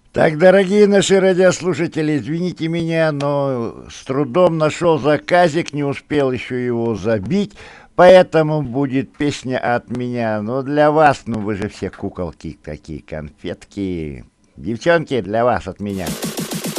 Так, дорогие наши радиослушатели, извините меня, но с трудом нашел заказик, не успел еще его забить, поэтому будет песня от меня. Но для вас, ну вы же все куколки такие, конфетки. Девчонки, для вас от меня.